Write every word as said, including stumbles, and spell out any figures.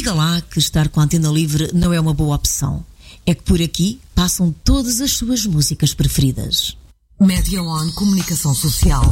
diga lá que estar com a Antena Livre não é uma boa opção. É que por aqui passam todas as suas músicas preferidas. Media One Comunicação Social.